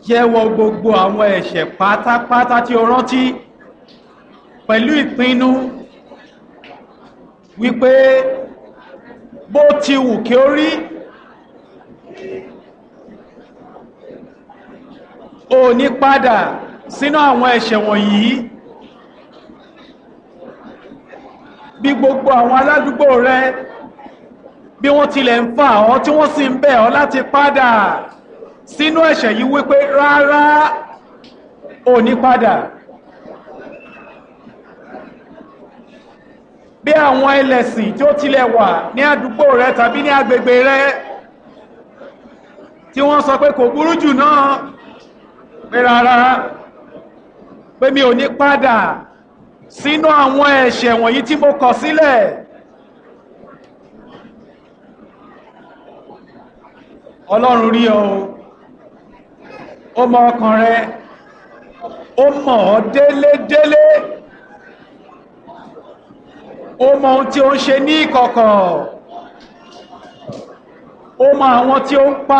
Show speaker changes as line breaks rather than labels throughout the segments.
jẹ́wọ́ gbogbo àwọn ẹ̀ṣẹ̀ pátápátá tí o rántí pẹ̀lú ìpinnu wípé bó ti wù kí ó rí o ní padà sínú àwọn ẹ̀ṣẹ̀ wọ̀nyí. Bí gbogbo àwọn aládùúgbò rẹ bí wọ́n tilẹ̀ ń fà ọ́ tí wọ́n sì ń bẹ̀ ọ́ láti padà sínú ẹ̀ṣẹ̀ yìí wípé rárá ò ní padà. Bí àwọn ẹlẹ́sìn tí ó tilẹ̀ wà ní àdúgbò rẹ tàbí ní agbègbè rẹ tí wọ́n sọ pé kò burú jù náà pé rárá pé mi ò ní padà sínú àwọn ẹ̀ṣẹ̀ wọ̀nyí tí mo kọ̀ sílẹ̀. Ọlọ́run rí ọ, ó mọ ọkàn rẹ, ó mọ̀ ọ́ délédélé, ó mọ ohun tí ó ń ṣe ní ìkọ̀kọ̀, ó mọ àwọn tí ó ń pa,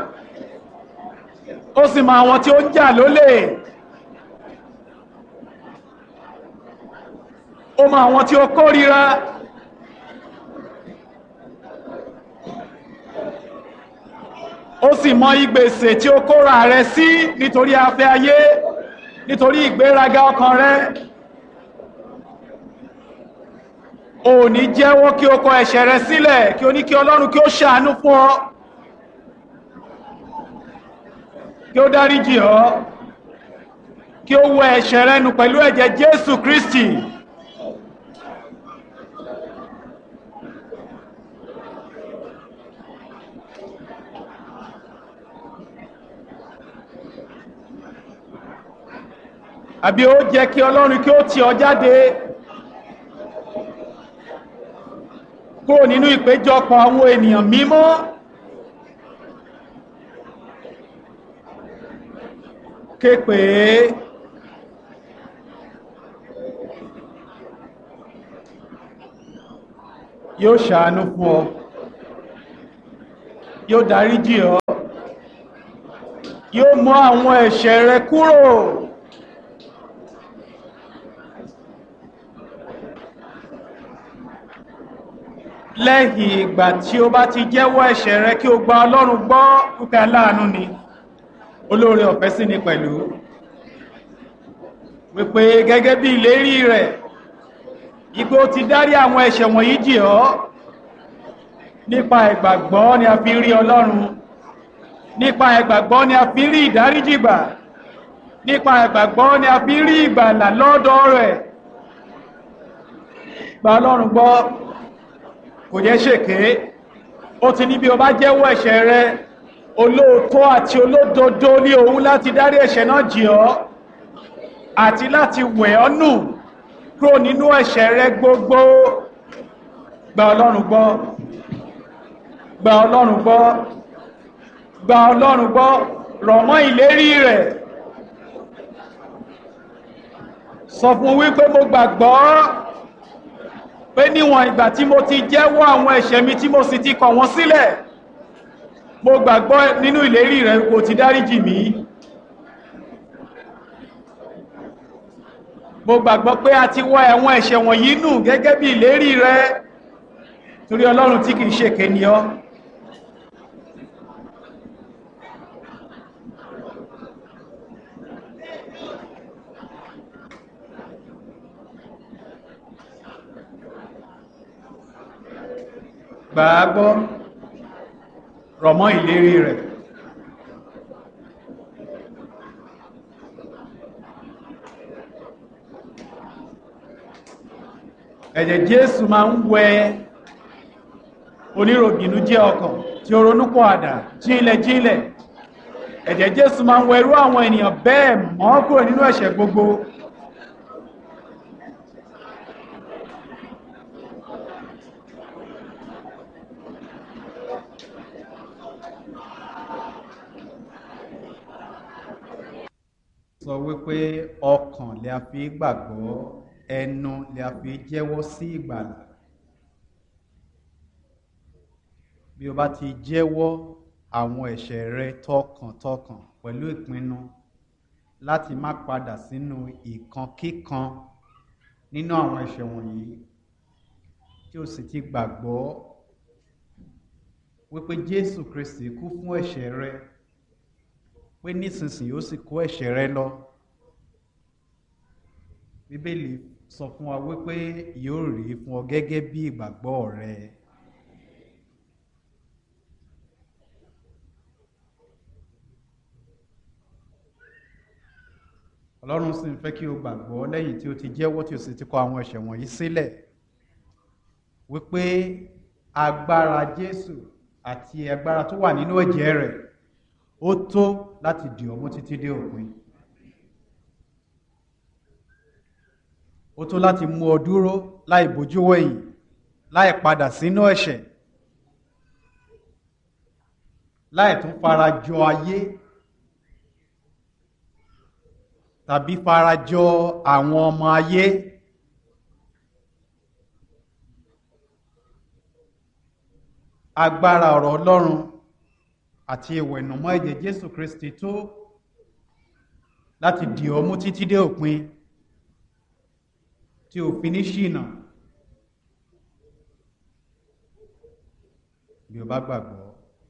ó sì mọ àwọn tí ó ń jà lólè, ó mọ àwọn tí ó kórìíra. Ó sì mọ ìgbèsè tí ó kóra rẹ sí nítorí afẹ́ ayé, nítorí ìgbéraga ọkàn rẹ. Ò ní jẹ́wọ́ kí o kọ ẹ̀ṣẹ̀ rẹ sílẹ̀, kí o ní kí Ọlọ́run kí ó ṣàánú fún ọ, kí ó dáríjì ọ́, kí ó wẹ ẹ̀ṣẹ̀ rẹ nù pẹ̀lú ẹ̀jẹ̀ Jésù Kristi. Àbí ó jẹ́ kí Ọlọ́run kí ó tì ọ́ jáde kúrò nínú ìpéjọpọ̀ àwọn ènìyàn mímọ́, ké pè é, yóò ṣàánú fún ọ, yóò dáríjì ọ́, yóò mú àwọn ẹ̀ṣẹ̀ rẹ kúrò. Lẹ́yìn ìgbà tí ó bá ti jẹ́wọ́ ẹ̀ṣẹ̀ rẹ kí o gba Ọlọ́run gbọ́ pípẹ́ aláàánú ni, olóore ọ̀fẹ́ sí ni pẹ̀lú, wípé gẹ́gẹ́ bí ìlérí rẹ̀ ipé ó ti dárí àwọn ẹ̀ṣẹ̀ wọ̀nyí jì ọ́. Nípa ìgbàgbọ́ ni a fi rí Ọlọ́run, nípa ìgbàgbọ́ ni a fi rí ìdáríjì gbà, nípa ìgbàgbọ́ ni a fi rí ìgbàlà lọ́dọ̀ rẹ̀. Gba Ọlọ́run gbọ́, kò jẹ́ ṣèké. Ó ti ní bí o bá jẹ́wọ́ ẹ̀ṣẹ̀ rẹ, olóòótọ́ àti olódodo ní òun láti dárí ẹ̀ṣẹ̀ náà jì ọ́ àti láti wẹ̀ ọ́ nù kúrò nínú ẹ̀ṣẹ̀ rẹ gbogbo. Gba Ọlọ́run gbọ́, gba Ọlọ́run gbọ́, gba Ọlọ́run gbọ́, rọ̀ mọ́ ìlérí rẹ̀. Sọ fún wípé mo gbàgbọ́ pé níwọ̀n ìgbà tí mo ti jẹ́wọ́ àwọn ẹ̀ṣẹ̀ mi tí mo sì ti kọ̀ wọ́n sílẹ̀, mo gbàgbọ́ nínú ìlérí rẹ̀ kò ti dáríjì mí. Mo gbàgbọ́ pé a ti wọ́ ẹ̀wọ̀n ẹ̀ṣẹ̀ wọ̀nyí nù gẹ́gẹ́ bí ìlérí rẹ̀, torí Ọlọ́run tí kìí ṣèké ni ọ́. Gbàgbọ́, rọ̀ mọ́ ìlérí rẹ̀. Ẹ̀jẹ̀ Jésù máa ń wẹ oníròbìnújẹ́ ọkàn tí ó ronúpìwàdà jínlẹ̀. Ẹ̀jẹ̀ Jésù máa ń wẹ irú àwọn ènìyàn bẹ́ẹ̀ mọ́ kúrò nínú ẹ̀ṣẹ̀ gbogbo. Sọ wípé ọkàn lè a fi gbàgbọ́, ẹnu lè a fi jẹ́wọ́ sí ìgbàlà. Bí o bá ti jẹ́wọ́ àwọn ẹ̀ṣẹ̀ rẹ tọkàntọkàn pẹ̀lú ìpinnu láti má padà sínú ìkankíkan nínú àwọn ẹ̀ṣẹ̀ wọ̀nyí, tí o sì ti gbàgbọ́ wípé Jésù Kristi kú fún ẹ̀ṣẹ̀ rẹ, pé nísinsìnyí ó sì kó ẹ̀ṣẹ̀ rẹ lọ. Bíbélì sọ fún wa wípé yóò rí fún ọ gẹ́gẹ́ bí ìgbàgbọ́ rẹ. Ọlọ́run sì ń fẹ́ kí o gbàgbọ́ lẹ́yìn tí o ti jẹ́wọ́ tí o sì ti kọ àwọn ẹ̀ṣẹ̀ wọ̀nyí sílẹ̀, wípé agbára Jésù àti agbára tó wà nínú ẹ̀jẹ̀ rẹ̀ ó tó láti dì ọ́ mú títí dé òpin. Ó tó láti mú ọ dúró láì bójú wẹ̀yìn, láì padà sínú ẹ̀ṣẹ̀, láì tún fara jọ ayé tàbí fara jọ àwọn ọmọ ayé. Agbára ọ̀rọ̀ Ọlọ́run àti ìwẹ̀nùmọ́ ẹ̀jẹ̀ Jésù Kristi tó láti dì ọ́ mú títí dé òpin, tí ò fi ní ṣìnà bí o bá gbàgbọ́.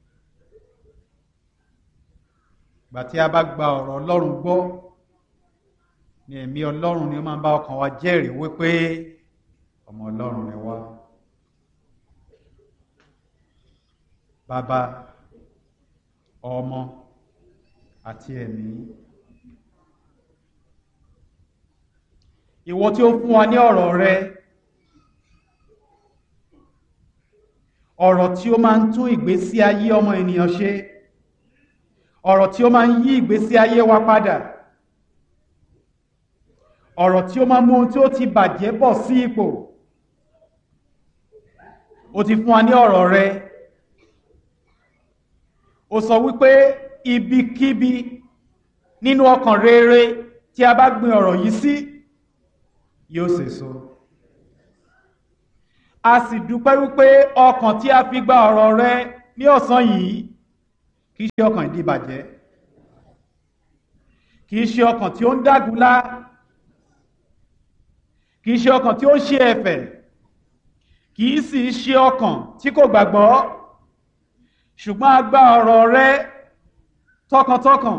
Ìgbà tí a bá gba ọ̀rọ̀ Ọlọ́run gbọ́, ni ẹ̀mí Ọlọ́run ni ó máa ń bá ọkàn wa jẹ́rìí wípé ọmọ Ọlọ́run ni wá. Bàbá, ọmọ àti ẹ̀mí. Ìwọ tí ó fún wa ní ọ̀rọ̀ rẹ, ọ̀rọ̀ tí ó máa ń tún ìgbésí ayé ọmọ ènìyàn ṣe, ọ̀rọ̀ tí ó máa ń yí ìgbésí ayé wa padà, ọ̀rọ̀ tí ó máa mú ohun tí ó ti bàjẹ́ bọ̀ sí ipò. Ó ti fún wa ní ọ̀rọ̀ rẹ. Ó sọ wípé ibikíbi nínú ọkàn rere tí a bá gbin ọ̀rọ̀ yìí sí, yóò sèso. A sì dúpẹ́ wípé ọkàn tí a fi gba ọ̀rọ̀ rẹ ní ọ̀sán yìí kìí ṣe ọkàn ìdíbàjẹ́, kìí ṣe ọkàn tí ó ń dágunlá, kìí ṣe ọkàn tí ó ń ṣe ẹ̀fẹ̀, kìí sì ṣe ọkàn tí kò gbàgbọ́, ṣùgbọ́n a gba ọ̀rọ̀ rẹ tọkàntọkàn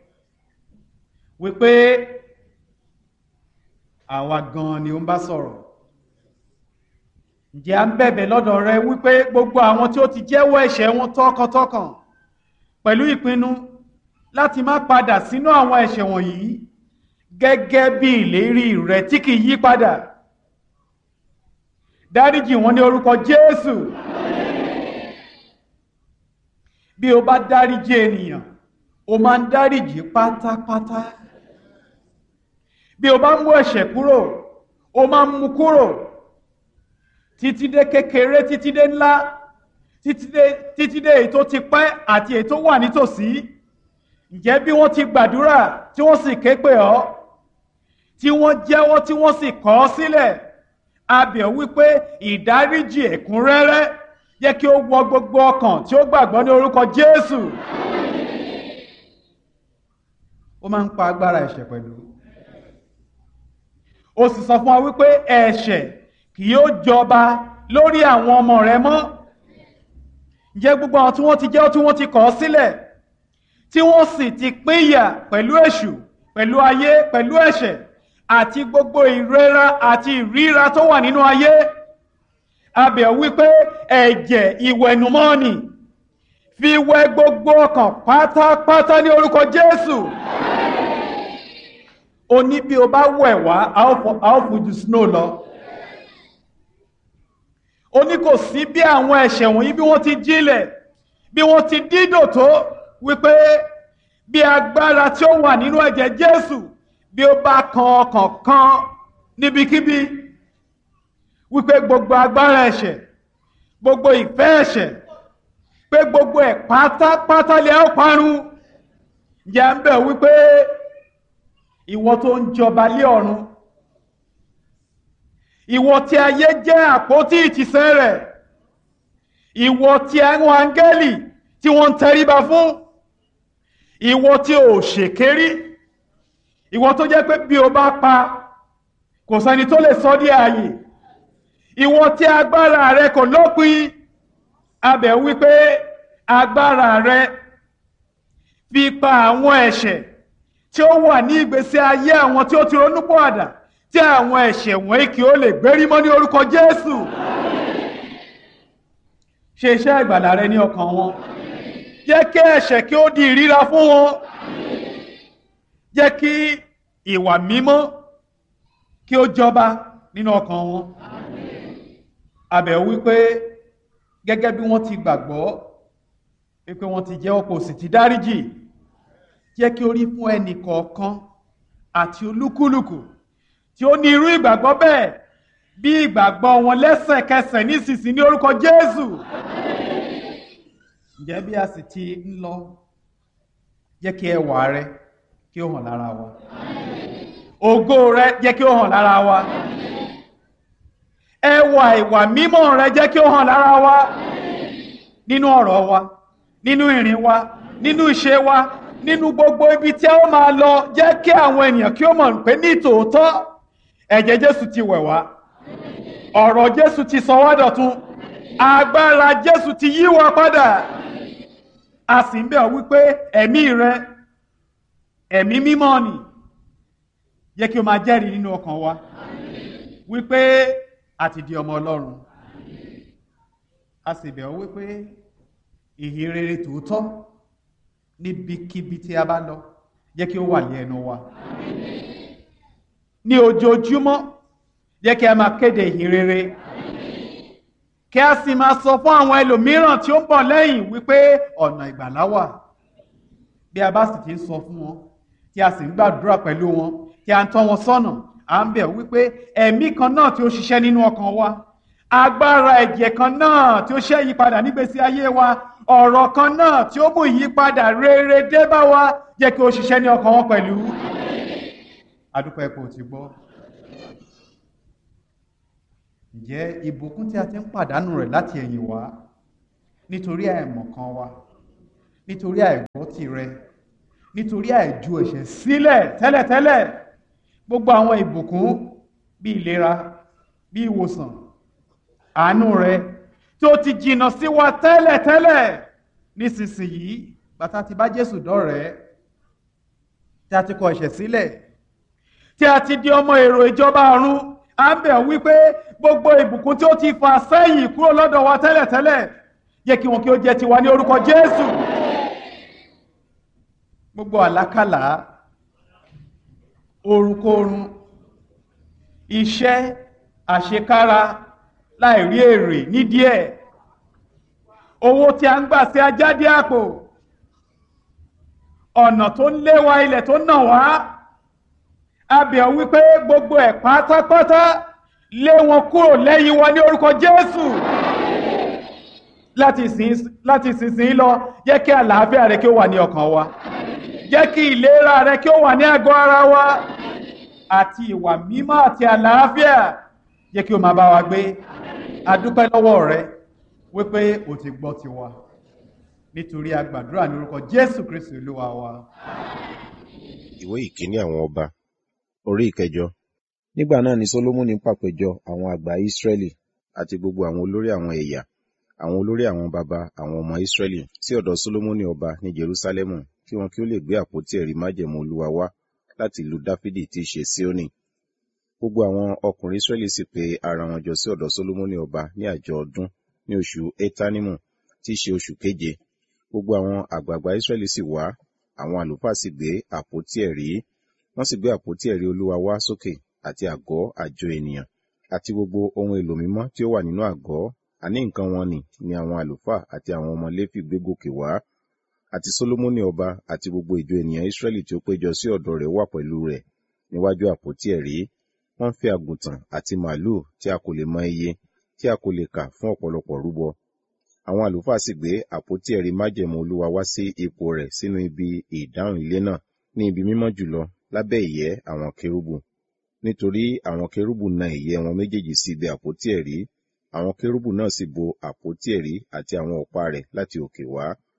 wípé àwa gan ni ó ń bá sọ̀rọ̀. Ǹjẹ́ a ń bẹ̀bẹ̀ lọ́dọ̀ rẹ wípé gbogbo àwọn tí ó ti jẹ́wọ́ ẹ̀ṣẹ̀ wọn tọkàntọkàn pẹ̀lú ìpinnu láti má padà sínú àwọn ẹ̀ṣẹ̀ wọ̀nyí gẹ́gẹ́ bí ìlérí rẹ tí kìí yí padà, dáríjì wọn ní orúkọ Jésù. Bí o bá dáríjì ènìyàn, o máa ń dáríjì pátápátá. Bí o bá mú ẹ̀ṣẹ̀ kúrò, o máa ń mú kúrò títí dé kékeré, títí dé ńlá, títí dé èyí tó ti pẹ́ àti èyí tó wà nítòsí. Ǹjẹ́ bí wọ́n ti gbàdúrà tí wọ́n sì ké pè ọ́, tí wọ́n jẹ́wọ́ tí wọ́n sì kọ̀ ọ́ sílẹ̀, a bẹ̀ ọ́ wípé ìdáríjì ẹ̀kúnrẹ́rẹ́ jẹ́ kí ó wọ gbogbo ọkàn tí ó gbàgbọ́ ní orúkọ Jésù. Ó máa ń pa agbára ẹ̀ṣẹ̀ pẹ̀lú. Ó sì sọ fún wa wípé ẹ̀ṣẹ̀ kì yóò jọba lórí àwọn ọmọ rẹ mọ́. Ǹjẹ́ gbogbo àwọn tí wọ́n ti jẹ́wọ́ tí wọ́n ti kọ̀ ọ́ sílẹ̀, tí wọ́n sì ti pínyà pẹ̀lú èṣù, pẹ̀lú ayé, pẹ̀lú ẹ̀ṣẹ̀ àti gbogbo ìrora àti ìríra tó wà nínú ayé, a bẹ̀ ọ́ wípé ẹ̀jẹ̀ ìwẹ̀nùmọ́ni fi wẹ gbogbo ọkàn pátápátá ní orúkọ Jésù. O ní bí o bá wẹ̀ wá, a ó fojú snow lọ. O ní kò sí bí àwọn ẹ̀ṣẹ̀ wọ̀nyí bí wọ́n ti jílẹ̀, bí wọ́n ti dídò tó, wípé bí agbára tí ó wà nínú ẹ̀jẹ̀ Jésù bí ó bá kan ọkàn kan níbikíbi, wípé gbogbo agbára ẹ̀ṣẹ̀, gbogbo ìfẹ́ ẹ̀ṣẹ̀, pé gbogbo ẹ̀ pátápátá lè ó parun. Ǹjẹ́ ń bẹ̀ wípé ìwọ tó ń jọba lé ọ̀run, ìwọ tí ayé jẹ́ àpótí ìtìsẹ̀ rẹ̀, ìwọ tí àwọn áńgẹ́lì tí wọ́n ń tẹríba fún. Ìwọ tí ò ṣèkérí, ìwọ tó jẹ́ pé bí o bá pa kò sẹ́ni tó lè sọ di ààyè, ìwọ tí agbára rẹ kò lópin, a bẹ̀ wípé agbára rẹ fi pa àwọn ẹ̀ṣẹ̀ tí ó wà ní ìgbésí ayé àwọn tí ó ti ronúpìwàdà, tí àwọn ẹ̀ṣẹ̀ wọ̀nyí kí ó lè gbérí mọ́ ní orúkọ Jésù. Ṣe iṣẹ́ ìgbàlà rẹ ní ọkàn wọn. Jẹ́ kí ẹ̀ṣẹ̀ kí ó di ìríra fún wọn. Jẹ́ kí ìwà mímọ́ kí ó jọba nínú ọkàn wọn. A bẹ̀ wípé gẹ́gẹ́ bí wọ́n ti gbàgbọ́ wípé wọ́n ti jẹ́wọ́ kò sì ti dáríjì, jẹ́ kí ó rí fún ẹnì kọ̀ọ̀kan àti olúkúlùkù tí ó ní irú ìgbàgbọ́ bẹ́ẹ̀ bí ìgbàgbọ́ wọn lẹ́sẹ̀kẹsẹ̀ nísinsìnyí ní orúkọ Jésù. Ǹjẹ́ bí a sì ti ń lọ, jẹ́ kí ẹwà rẹ kí ó hàn lára wa. Ògo rẹ jẹ́ kí ó hàn lára wa. Ẹwà ìwà mímọ́ rẹ jẹ́ kí ó hàn lára wa. Nínú ọ̀rọ̀ wa, nínú ìrìn wa, nínú ìṣe wa, nínú gbogbo ibi tí a ó máa lọ, jẹ́ kí àwọn ènìyàn kí ó mọ̀ pé ní tòótọ́ ẹ̀jẹ̀ Jésù ti wẹ̀ wá. Ọ̀rọ̀ Jésù ti sọ wá dọ̀tun. Agbára Jésù ti yí wa padà. A sì ń bẹ̀ ọ́ wípé ẹ̀mí rẹ, ẹ̀mí mímọ́ ni, jẹ́ kí o máa jẹ́rìí nínú ọkàn wa wípé a ti di ọmọ Ọlọ́run. A sì bẹ̀ ọ́ wípé ìhìn rere tòótọ́ níbikíbi tí a bá lọ, jẹ́ kí ó wà ní ẹnu wa. Ní ojoojúmọ́, jẹ́ kí a máa kéde ìhìn rere. Kí a sì máa sọ fún àwọn ẹlòmíràn tí ó ń bọ̀ lẹ́yìn wípé ọ̀nà ìgbàlà wà. Bí a bá sì ti ń sọ fún wọn, tí a sì ń gbàdúrà pẹ̀lú wọn, tí a ń tọ́ wọn sọ́nà, à ń bẹ̀ wípé ẹ̀mí kan náà tí ó ṣiṣẹ́ nínú ọkàn wa, agbára ẹ̀jẹ̀ kan náà tí ó ṣe ìyípadà nígbésí ayé wa, ọ̀rọ̀ kan náà tí ó mú ìyípadà rere dé bá wa, jẹ́ kí ó ṣiṣẹ́ ní ọkàn wọn pẹ̀lú. Adúpẹ́ pé o ti gbọ́. Ǹjẹ́ ìbùkún tí a ti ń pàdánù rẹ̀ láti ẹ̀yìn wá nítorí àìmọ̀kan wa, nítorí àìgbọ́ tìrẹ, nítorí àìju ẹ̀ṣẹ̀ sílẹ̀ tẹ́lẹ̀tẹ́lẹ̀, gbogbo àwọn ìbùkún bí ìlera, bí ìwòsàn, àánú rẹ tí ó ti jìnnà sí wa tẹ́lẹ̀tẹ́lẹ̀, nísinsìnyí bàtà ti bá Jésù dọ́rẹ̀ẹ́, tí a ti kọ ẹ̀ṣẹ̀ sílẹ̀, tí a ti di ọmọ èrò ìjọba ọ̀run, à ń bẹ̀ wípé gbogbo ìbùkún tí ó ti fà sẹ́yìn kúrò lọ́dọ̀ wa tẹ́lẹ̀tẹ́lẹ̀, jẹ́ kí wọn kí ó jẹ́ tiwa ní orúkọ Jésù. Gbogbo àlákàlà, orunkórun, iṣẹ́ àṣekára láìrí èrè nídìí ẹ̀, owó tí a ń gbà sí ajáde àpò, ọ̀nà tó ń lé wa, ilẹ̀ tó ń nà wá, a bẹ̀ ọ́ wípé gbogbo ẹ̀ pátápátá lé wọn kúrò lẹ́yìn wa ní orúkọ Jésù. Láti ìsinsìnyí lọ, jẹ́ kí àlàáfíà rẹ kí ó wà ní ọkàn wa, jẹ́ kí ìlera rẹ kí ó wà ní àgọ́ ara wa, àti ìwà mímọ́ àti àlàáfíà jẹ́ kí ó máa bá wa gbé. A dúpẹ́ lọ́wọ́ rẹ wípé o ti gbọ́ tiwa, nítorí a gbàdúrà ní orúkọ Jésù Kristi Olúwa wa.
Ìwé ìkíní àwọn ọba, orí ìkẹjọ. Nígbà náà ni Sólómọ́nì pàpéjọ àwọn àgbà Ísírẹ́lì àti gbogbo àwọn olórí àwọn ẹ̀yà, àwọn olórí àwọn baba àwọn ọmọ Ísírẹ́lì sí ọ̀dọ̀ Sólómọ́nì ọba ní Jerúsálẹ́mù, kí wọn kí ó lè gbé àpótí ẹ̀rí májẹ̀mú Olúwa wá láti ìlú Dáfídì tí í ṣe Síónì. Gbogbo àwọn ọkùnrin Ísírẹ́lì sì pe ara wọn jọ sí ọ̀dọ̀ Sólómọ́nì ọba ní àjọ ọdún ní oṣù Étánímù tí í ṣe oṣù keje. Gbogbo àwọn àgbààgbà Ísírẹ́lì sì wá, àwọn àlùfáà sì gbé àpótí ẹ̀rí. Wọ́n sì gbé àpótí ẹ̀rí Olúwa wá sókè, àti àgọ́ àjọ ènìyàn, àti gbogbo ohun èlò mímọ́ tí ó wà nínú àgọ́, àní nǹkan wọn ni àwọn àlùfáà àti àwọn ọmọ Léfì gbé gòkè wá. Àti Sólómọ́nì ọba àti gbogbo ìjọ ènìyàn Ísírẹ́lì tí ó péjọ sí ọ̀dọ̀ rẹ̀ wà pẹ̀lú rẹ̀ níwájú àpótí ẹ̀rí. Wọ́n fi àgùntàn àti màlúù tí a kò lè mọ iye, tí a kò lè kà fún ọ̀pọ̀lọpọ̀ rúbọ. Àwọn àlùfáà sì gbé àpótí ẹ̀rí májẹ̀mú Olúwa wá sí ipò rẹ̀ sínú ibi ìdáhùn ilé náà, ní ibi mímọ́ jùlọ lábẹ́ ìyẹ́ àwọn kérúbù. Nítorí àwọn kérúbù na ìyẹ́ wọn méjèèjì sí ibi àpótí ẹ̀rí, àwọn kérúbù náà sì bo àpótí ẹ̀rí àti àwọn ọ̀pá rẹ̀ láti òkè wá.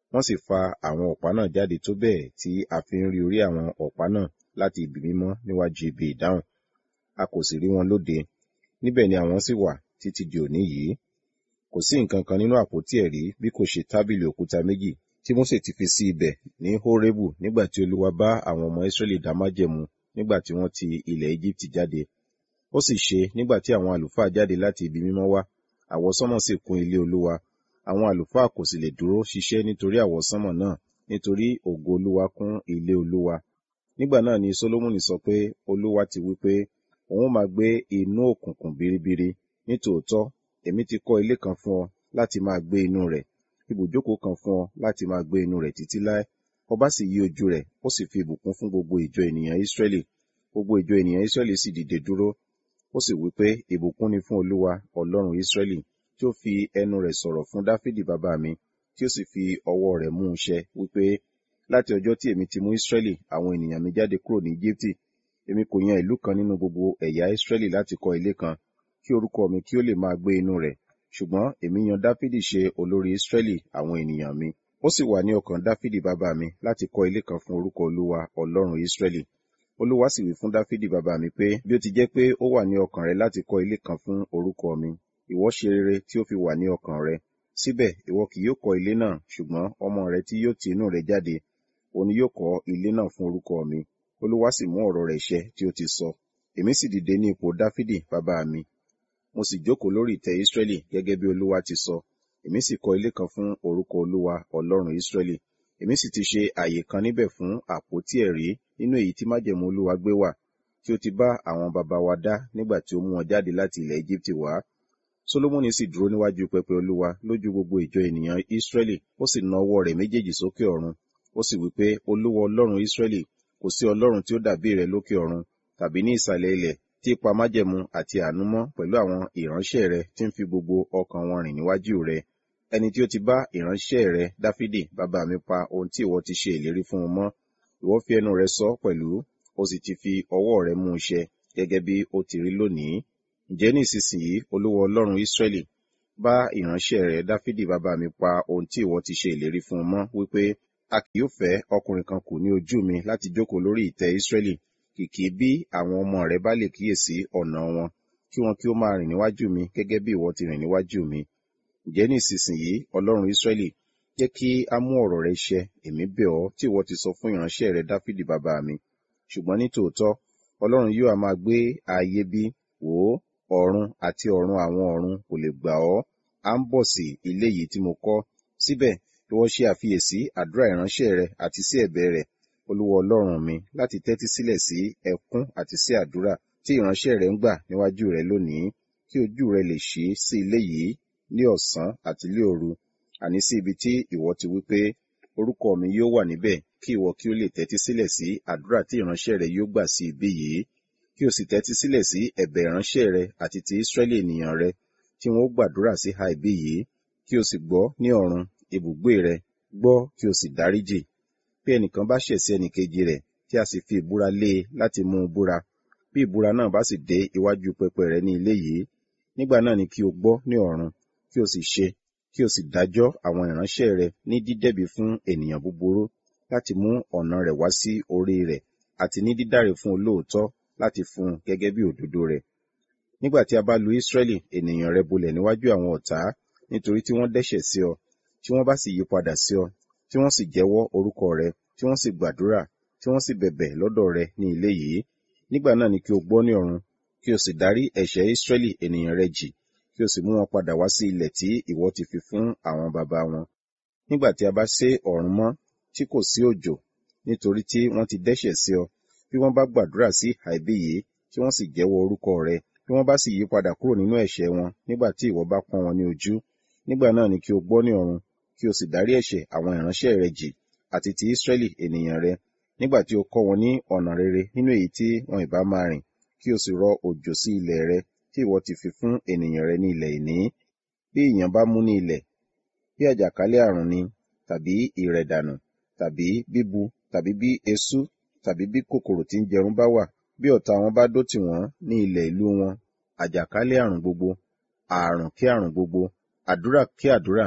wọ́n sì fa àwọn ọ̀pá náà jáde tó bẹ́ẹ̀ tí a fi ń rí orí àwọn ọ̀pá náà láti ibi mímọ́ níwájú ibi ìdáhùn. A kò sì rí wọn lóde. Níbẹ̀ ni àwọn sì wà títí di òní yìí. Kò sí nǹkan kan nínú àpótí ẹ̀rí bí kò ṣe tábìlì òkúta méjì tí Mósè ti fi sí ibẹ̀ ní Hórébù nígbà tí Olúwa bá àwọn ọmọ Ísírẹ́lì dá májẹ̀mú nígbà tí wọ́n ti ilẹ̀ Égíptì jáde. Ó sì ṣe nígbà tí àwọn àlùfáà jáde láti ibi mímọ́ wá, àwọsánmọ̀ sì kún ilé Olúwa. Àwọn àlùfáà kò sì lè dúró ṣiṣẹ́ nítorí àwọsánmọ̀ náà, nítorí ògo Olúwa kún ilé Olúwa. Nígbà náà ni Sólómọ́nì sọ pé Olúwa ti wí pé òun máa gbé inú òkùnkùn biribiri. Nítòótọ́, èmi ti kọ́ ilé kan fún ọ láti máa gbé inú rẹ̀, ibùjókòó kan fún ọ láti máa gbé inú rẹ̀ títí láé. Ọba sì yí ojú rẹ̀, ó sì fi ìbùkún fún gbogbo ìjọ ènìyàn Ísírẹ́lì. Gbogbo ìjọ ènìyàn Ísírẹ́lì sì dìde dúró. Ó sì wí pé ìbùkún ni fún Olúwa, Ọlọ́run Ísírẹ́lì, tí ó fi ẹnu rẹ̀ sọ̀rọ̀ fún Dáfídì bàbá mi, tí ó sì fi ọwọ́ rẹ̀ mú un ṣẹ, wípé láti ọjọ́ tí èmi ti mú Ísírẹ́lì àwọn ènìyàn mi jáde kúrò ní Égíptì, èmi kò yan ìlú kan nínú gbogbo ẹ̀yà Ísírẹ́lì láti kọ́ ilé kan, kí orúkọ mi kí ó lè máa gbé inú rẹ̀. Ṣùgbọ́n èmi yan Dáfídì ṣe olórí Ísírẹ́lì àwọn ènìyàn mi. Ó sì wà ní ọkàn Dáfídì bàbá mi láti kọ́ ilé kan fún orúkọ Olúwa, Ọlọ́run Ísírẹ́lì. Olúwa sì wí fún Dáfídì bàbá mi pé, bí ó ti jẹ́ pé ó wà ní ọkàn rẹ láti kọ́ ilé kan fún orúkọ mi, ìwọ ṣe rere tí ó fi wà ní ọkàn rẹ. Síbẹ̀ ìwọ kì yóò kọ́ ilé náà, ṣùgbọ́n ọmọ rẹ tí yóò ti inú rẹ jáde, òun ni yóò kọ́ ilé náà fún orúkọ mi. Olúwa sì mú ọ̀rọ̀ rẹ̀ ṣẹ tí ó ti sọ. Èmi sì dìde ní ipò Dáfídì bàbá mi, mo sì jókòó lórí ìtẹ́ Ísírẹ́lì gẹ́gẹ́ bí Olúwa ti sọ. Èmi sì kọ́ ilé kan fún orúkọ Olúwa, Ọlọ́run Ísírẹ́lì. Èmi sì ti ṣe àyè kan níbẹ̀ fún àpótí ẹ̀rí nínú èyí tí májẹ̀mú Olúwa gbé wà, tí ó ti bá àwọn baba wa dá nígbà tí ó mú wọn jáde láti ilẹ̀ Égíptì wá. Sólómọ́nì sì dúró níwájú pẹpẹ Olúwa lójú gbogbo ìjọ ènìyàn Ísírẹ́lì, ó sì na ọwọ́ rẹ̀ méjèèjì sókè ọ̀run. Ó sì wí pé, Olúwa Ọlọ́run Ísírẹ́lì, kò sí Ọlọ́run tí ó dàbí rẹ lókè ọ̀run tàbí ní ìsàlẹ̀ ilẹ̀, tí pa májẹ̀mú àti àánú mọ́ pẹ̀lú àwọn ìránṣẹ́ rẹ tí ń fi gbogbo ọkàn wọn rìn níwájú rẹ. Ẹni tí ó ti bá ìránṣẹ́ rẹ Dáfídì bàbá mi pa ohun tí ìwọ ti ṣe ìlérí fún un mọ́. Ìwọ fi ẹnu rẹ sọ pẹ̀lú, ó sì ti fi ọwọ́ rẹ mú un ṣẹ, gẹ́gẹ́ bí ó ti rí lónìí. Ǹjẹ́ ní ìsinsìnyí, Olúwa Ọlọ́run Ísírẹ́lì, bá ìránṣẹ́ rẹ Dáfídì bàbá mi pa ohun tí ìwọ ti ṣe ìlérí fún un mọ́, wípé a kì yóò fẹ́ ọkùnrin kan kù ní ojú mi láti jókòó lórí ìtẹ́ Ísírẹ́lì, kìkì bí àwọn ọmọ rẹ bá lè kíyèsí ọ̀nà wọn, kí wọn kí ó máa rìn níwájú mi gẹ́gẹ́ bí ìwọ ti rìn níwájú mi. Ǹjẹ́ ní ìsinsìnyí, Ọlọ́run Ísírẹ́lì, jẹ́ kí a mú ọ̀rọ̀ rẹ ṣẹ, èmi bẹ̀ ọ́, tí ìwọ ti sọ fún ìránṣẹ́ rẹ Dáfídì bàbá mi. Ṣùgbọ́n ní tòótọ́, Ọlọ́run yóò máa gbé ayé bí? Wò ó, ọ̀run àti ọ̀run àwọn ọ̀run kò lè gbà ọ́. À ń bọ̀ sí ilé yìí tí mo kọ́. Síbẹ̀, ìwọ ṣe àfiyèsí àdúrà ìránṣẹ́ rẹ àti sí ẹ̀bẹ̀ rẹ̀, Olúwa Ọlọ́run mi, láti tẹ́tí sílẹ̀ sí ẹkún àti sí àdúrà tí ìránṣẹ́ rẹ ń gbà níwájú rẹ lónìí, kí ojú rẹ lè ṣí sí ilé yìí ní ọ̀sán àti ní òru, àní sí ibi tí ìwọ ti wí pé orúkọ mi yóò wà níbẹ̀, kí ìwọ kí ó lè tẹ́tí sílẹ̀ sí àdúrà tí ìránṣẹ́ rẹ yóò gbà sí ibi yìí, kí o sì tẹ́tí sílẹ̀ sí ẹ̀bẹ̀ ìránṣẹ́ rẹ àti ti Ísírẹ́lì ènìyàn rẹ, tí wọn ó gbàdúrà sí ha ibi yìí, kí o sì gbọ́ ní ọ̀run ibùgbé rẹ, gbọ́ kí o sì dáríjì. Bí ẹnìkan bá ṣẹ̀ sí ẹnìkejì rẹ̀, tí a sì fi ìbúra lé e láti mú un búra, bí ìbúra náà bá sì dé iwájú pẹpẹ rẹ ní ilé yìí, nígbà náà ni kí o gbọ́ ní ọ̀run, kí o sì ṣe, kí o sì dájọ́ àwọn ìránṣẹ́ rẹ ní dídẹ̀bi fún ènìyàn búburú, láti mú ọ̀nà rẹ̀ wá sí orí rẹ̀, àti ní dídáre fún olóòótọ́, láti fún un gẹ́gẹ́ bí òdodo rẹ̀. Nígbà tí a bá lu Ísírẹ́lì ènìyàn rẹ bolẹ̀ níwájú àwọn ọ̀tá, nítorí tí wọ́n dẹ́ṣẹ̀ sí ọ, tí wọ́n bá sì yí padà sí ọ, tí wọ́n sì jẹ́wọ́ orúkọ rẹ, tí wọ́n sì gbàdúrà, tí wọ́n sì bẹ̀bẹ̀ lọ́dọ̀ rẹ ní ilé yìí, nígbà náà ni kí o gbọ́ ní ọ̀run, kí o sì dárí ẹ̀ṣẹ̀ Ísírẹ́lì ènìyàn rẹ jì, kí o sì mú wọn padà wá sí ilẹ̀ tí ìwọ ti fi fún àwọn baba wọn. Nígbà tí a bá sé ọ̀run mọ́, tí kò sí òjò, nítorí tí wọ́n ti dẹ́ṣẹ̀ sí ọ, bí wọ́n bá gbàdúrà sí àìbí yìí, tí wọ́n sì jẹ́wọ́ orúkọ rẹ, bí wọ́n bá sì yí padà kúrò nínú ẹ̀ṣẹ̀ wọn, nígbà tí ìwọ bá pọ́n wọn ní ojú, nígbà náà ni kí o gbọ́ ní ọ̀run, kí o sì dárí ẹ̀ṣẹ̀ àwọn ìránṣẹ́ rẹ jì, àti ti Ísírẹ́lì ènìyàn rẹ, nígbà tí o kọ́ wọn ní ọ̀nà rere nínú èyí tí wọn ìbá máa rìn, kí o sì rọ òjò sí ilẹ̀ rẹ, tí ìwọ ti fi fún ènìyàn rẹ ní ilẹ̀ ìní. Bí ìyàn bá mú ní ilẹ̀, bí àjàkálẹ̀ àrùn ni, tàbí ìrẹ̀dànù, tàbí bíbu, tàbí bí eṣú, tàbí bí kòkòrò tí ń jẹrun bá wà, bí ọ̀tá wọn bá dó tì wọ́n ní ilẹ̀ ìlú wọn, àjàkálẹ̀ àrùn gbogbo, àrùn kí àrùn gbogbo, àdúrà kí àdúrà,